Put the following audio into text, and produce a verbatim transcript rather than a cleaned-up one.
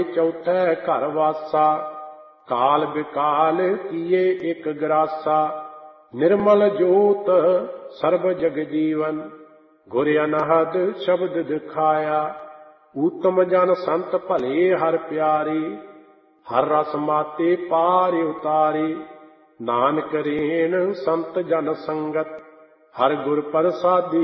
चौथे घर वासा, काल बिकाल किए एक ग्रासा। निर्मल जोत सर्व जग जीवन, गुर अनहद शब्द दिखाया। उत्तम जन संत भले हर प्यारी, हर रस माते पार उतारी। नानक रेण संत जन संगत, हर गुर प्रसादी